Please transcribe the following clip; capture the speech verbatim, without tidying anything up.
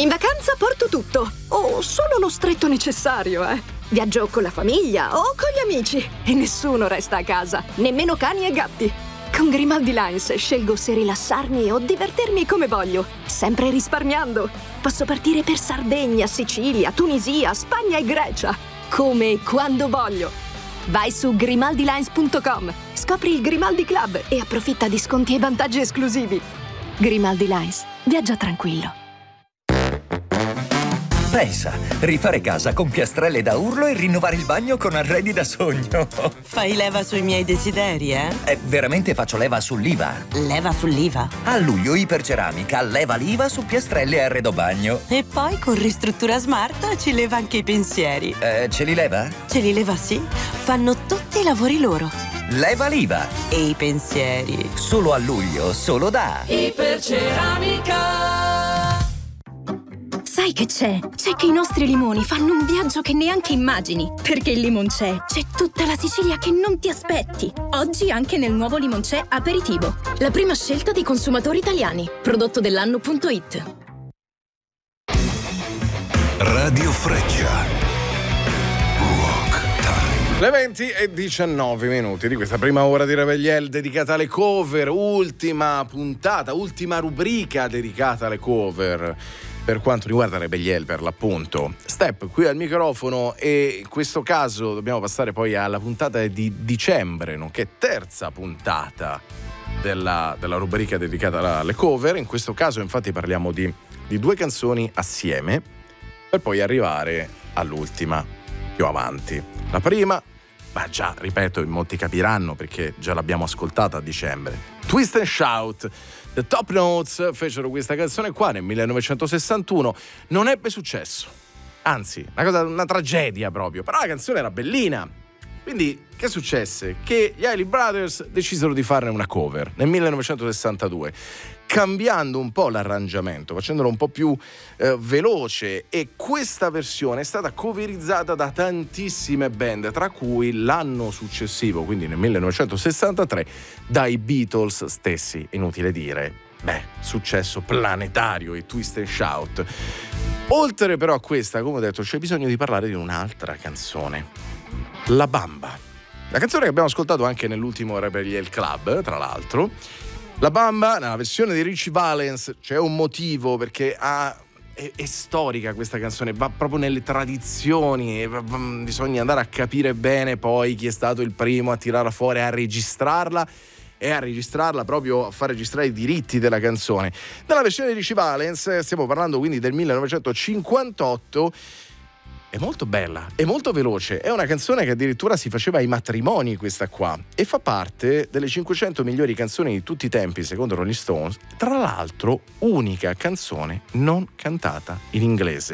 In vacanza porto tutto, o solo lo stretto necessario, eh. Viaggio con la famiglia o con gli amici e nessuno resta a casa, nemmeno cani e gatti. Con Grimaldi Lines scelgo se rilassarmi o divertirmi come voglio, sempre risparmiando. Posso partire per Sardegna, Sicilia, Tunisia, Spagna e Grecia, come e quando voglio. Vai su grimaldi lines punto com, scopri il Grimaldi Club e approfitta di sconti e vantaggi esclusivi. Grimaldi Lines, viaggia tranquillo. Pensa, rifare casa con piastrelle da urlo e rinnovare il bagno con arredi da sogno. Fai leva sui miei desideri, eh? Eh, veramente faccio leva sull'I V A. Leva sull'I V A? A luglio Iperceramica leva l'I V A su piastrelle e arredo bagno. E poi con Ristruttura Smart ci leva anche i pensieri. Eh, ce li leva? Ce li leva, sì. Fanno tutti i lavori loro. Leva l'I V A. E i pensieri. Solo a luglio, solo da Iperceramica. Sai che c'è? C'è che i nostri limoni fanno un viaggio che neanche immagini. Perché il Limoncè c'è tutta la Sicilia che non ti aspetti. Oggi anche nel nuovo Limoncè Aperitivo. La prima scelta dei consumatori italiani. Prodotto dell'anno punto it. Radio Freccia. Le venti e diciannove minuti di questa prima ora di Revegliel dedicata alle cover, ultima puntata, ultima rubrica dedicata alle cover per quanto riguarda Revegliel, per l'appunto. Step qui al microfono, e in questo caso dobbiamo passare poi alla puntata di dicembre, nonché terza puntata della, della rubrica dedicata alle cover. In questo caso infatti parliamo di, di due canzoni assieme per poi arrivare all'ultima più avanti. La prima, ma già, ripeto, in molti capiranno perché già l'abbiamo ascoltata a dicembre. Twist and Shout, The Top Notes fecero questa canzone qua nel millenovecentosessantuno. Non ebbe successo, anzi, una cosa, una tragedia proprio, però la canzone era bellina. Quindi che successe? Che gli Isley Brothers decisero di farne una cover nel millenovecentosessantadue, cambiando un po' l'arrangiamento, facendolo un po' più eh, veloce, e questa versione è stata coverizzata da tantissime band, tra cui l'anno successivo, quindi nel millenovecentosessantatré, dai Beatles stessi. Inutile dire, beh, successo planetario i Twist and Shout. Oltre però a questa, come ho detto, c'è bisogno di parlare di un'altra canzone, La Bamba. La canzone che abbiamo ascoltato anche nell'ultimo Revegliel Club, tra l'altro. La Bamba, nella versione di Richie Valens, c'è un motivo, perché ha, è, è storica questa canzone, va proprio nelle tradizioni, e va, va, bisogna andare a capire bene poi chi è stato il primo a tirarla fuori, a registrarla, e a registrarla proprio a far registrare i diritti della canzone. Nella versione di Richie Valens, stiamo parlando quindi del millenovecentocinquantotto, è molto bella, è molto veloce, è una canzone che addirittura si faceva ai matrimoni, questa qua, e fa parte delle cinquecento migliori canzoni di tutti i tempi secondo Rolling Stones, tra l'altro unica canzone non cantata in inglese.